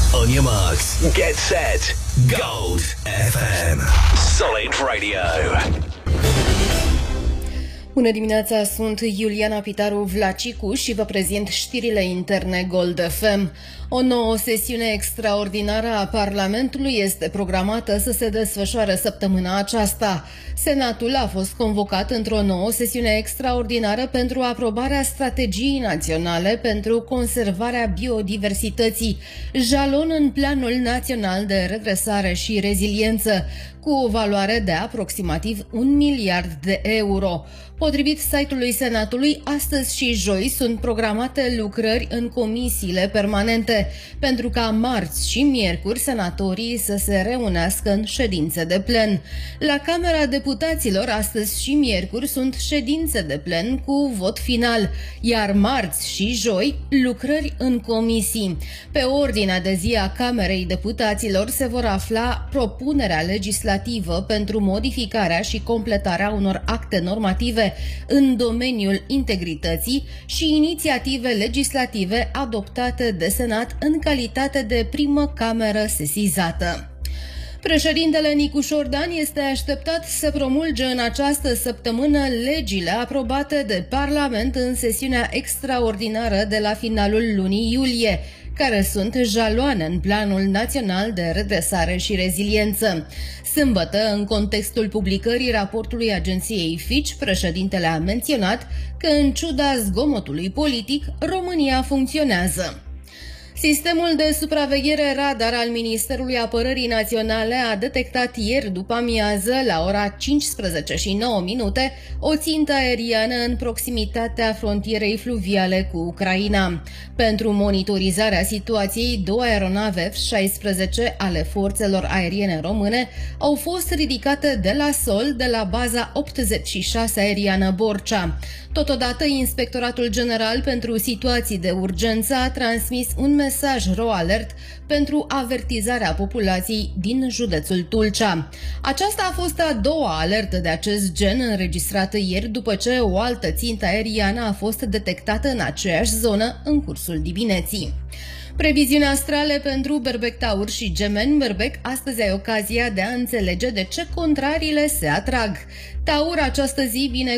On your marks, get set, Gold FM. Solid Radio. Bună dimineața, sunt Iuliana Pitaru Vlacicu și vă prezint știrile interne Gold FM. O nouă sesiune extraordinară a Parlamentului este programată să se desfășoare săptămâna aceasta. Senatul a fost convocat într-o nouă sesiune extraordinară pentru aprobarea strategiei naționale pentru conservarea biodiversității, jalon în Planul Național de Redresare și Reziliență, cu o valoare de aproximativ 1 miliard de euro. Potrivit site-ului Senatului, astăzi și joi sunt programate lucrări în comisiile permanente, pentru ca marți și miercuri senatorii să se reunească în ședințe de plen. La Camera Deputaților, astăzi și miercuri sunt ședințe de plen cu vot final, iar marți și joi lucrări în comisii. Pe ordinea de zi a Camerei Deputaților se vor afla propunerea legislativă pentru modificarea și completarea unor acte normative în domeniul integrității și inițiative legislative adoptate de Senat în calitate de primă cameră sesizată. Președintele Nicu Șordan este așteptat să promulge în această săptămână legile aprobate de Parlament în sesiunea extraordinară de la finalul lunii iulie, care sunt jaloane în Planul Național de Redresare și Reziliență. Sâmbătă, în contextul publicării raportului agenției Fitch, președintele a menționat că, în ciuda zgomotului politic, România funcționează. Sistemul de supraveghere radar al Ministerului Apărării Naționale a detectat ieri după amiază, la ora 15:09, o țintă aeriană în proximitatea frontierei fluviale cu Ucraina. Pentru monitorizarea situației, 2 aeronave F-16 ale forțelor aeriene române au fost ridicate de la sol de la baza 86 aeriană Borcea. Totodată, Inspectoratul General pentru Situații de Urgență a transmis un mesaj RoAlert pentru avertizarea populației din județul Tulcea. Aceasta a fost a doua alertă de acest gen înregistrată ieri după ce o altă țintă aeriană a fost detectată în aceeași zonă în cursul dimineții. Previziuni astrale pentru Berbec, Taur și Gemeni. Berbec, astăzi ai ocazia de a înțelege de ce contrariile se atrag. Taur, această zi vine